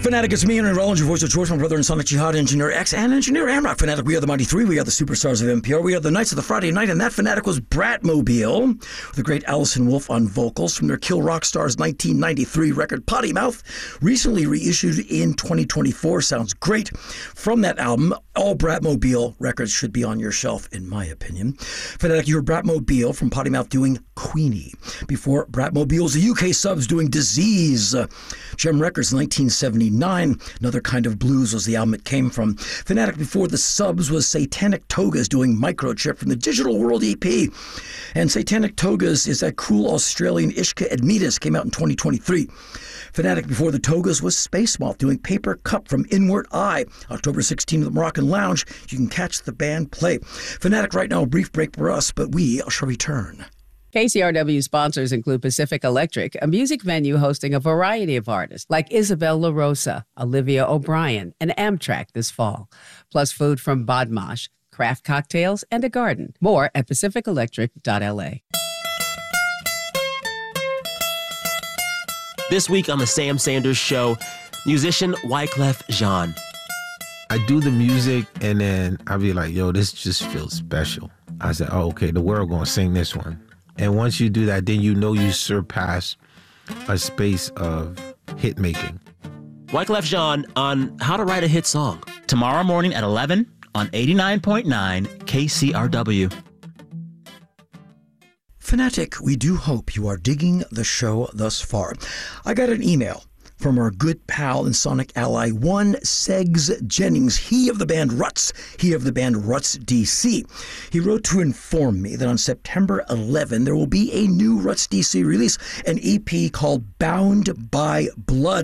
Fanatic, it's me, Henry Rollins, your voice of choice, my brother and Sonic Jihad, Engineer X, and Engineer Amrock. Fanatic, we are the Mighty Three, we are the superstars of NPR, we are the Knights of the Friday Night, and that Fanatic was Bratmobile, with the great Allison Wolfe on vocals from their Kill Rock Stars 1993 record, Potty Mouth, recently reissued in 2024. Sounds great. From that album, all Bratmobile records should be on your shelf, in my opinion. Fanatic, you were Bratmobile from Potty Mouth doing Queenie. Before Bratmobiles, the UK subs doing Disease. Gem Records, 1979. Another Kind of Blues was the album it came from. Fanatic before the subs was Satanic Togas doing Microchip from the Digital World EP. And Satanic Togas is that cool Australian Ishka Admetus, came out in 2023. Fanatic before the Togas was Space Moth doing Paper Cup from Inward Eye. October 16th at the Moroccan Lounge. You can catch the band play. Fanatic right now, a brief break for us, but we shall return. KCRW sponsors include Pacific Electric, a music venue hosting a variety of artists like Isabel La Rosa, Olivia O'Brien, and Amtrak this fall, plus food from Badmash, craft cocktails, and a garden. More at pacificelectric.la. This week on The Sam Sanders Show, musician Wyclef Jean. I do the music, and then I'll be like, yo, this just feels special. I said, oh, okay, the world gonna sing this one. And once you do that, then you know you surpass a space of hit making. Wyclef Jean on how to write a hit song. Tomorrow morning at 11 on 89.9 KCRW. Fanatic, we do hope you are digging the show thus far. I got an email from our good pal and Sonic ally, one Segs Jennings, he of the band Ruts, he of the band Ruts DC. He wrote to inform me that on September 11, there will be a new Ruts DC release, an EP called Bound by Blood.